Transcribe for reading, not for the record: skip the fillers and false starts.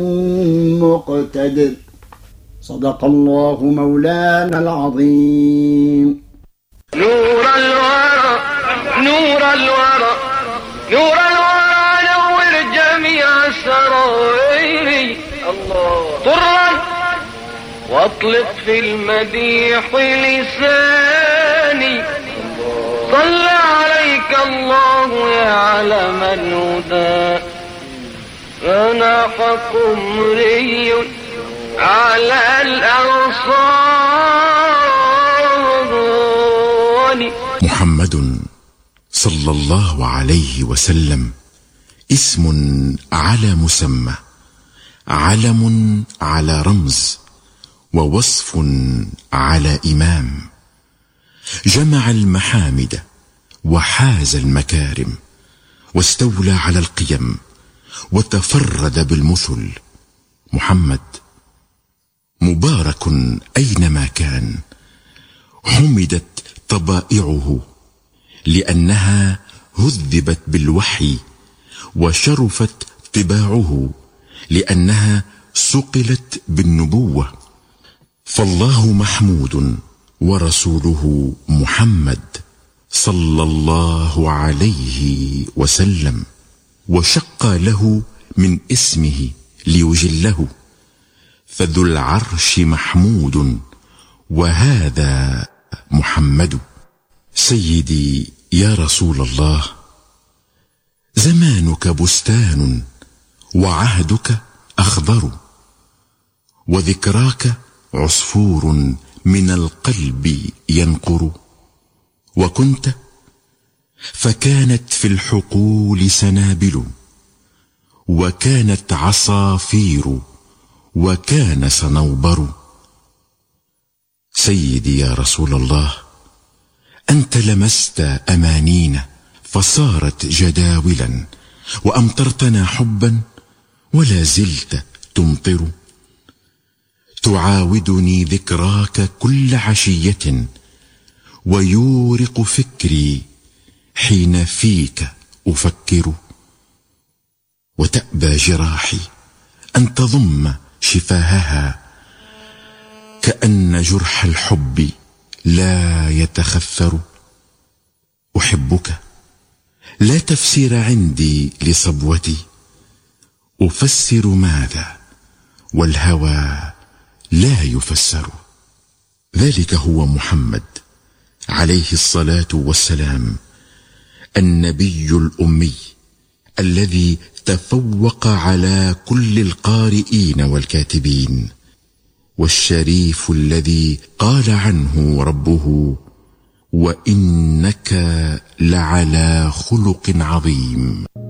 مقتدر. صدق الله مولانا العظيم. نور الورى نور الورى نور الورى نور جميع سرائري طرا واطلق في المديح لساني. صلى عليك الله يا علم الهدى. أنا قمري على الأغصان. محمد صلى الله عليه وسلم اسم على مسمى، علم على رمز، ووصف على إمام. جمع المحامد وحاز المكارم، واستولى على القيم وتفرد بالمثل. محمد مبارك أينما كان، حمدت طبائعه لأنها هذبت بالوحي، وشرفت طباعه لأنها صقلت بالنبوة. فالله محمود ورسوله محمد صلى الله عليه وسلم، وشق له من اسمه ليجله. فذو العرش محمود وهذا محمد. سيدي يا رسول الله، زمانك بستان وعهدك أخضر، وذكراك عصفور من القلب ينقر. وكنت فكانت في الحقول سنابل، وكانت عصافير، وكان صنوبر. سيدي يا رسول الله، أنت لمست أمانينا فصارت جداولا، وأمطرتنا حبا ولا زلت تمطر. تعاودني ذكراك كل عشية، ويورق فكري حين فيك أفكر. وتأبى جراحي أن تضم شفاهها، كأن جرح الحب لا يتخثر. أحبك لا تفسير عندي لصبوتي، أفسر ماذا والهوى لا يفسر. ذلك هو محمد عليه الصلاة والسلام، النبي الأمي الذي تفوق على كل القارئين والكاتبين، والشريف الذي قال عنه ربه: وإنك لعلى خلق عظيم.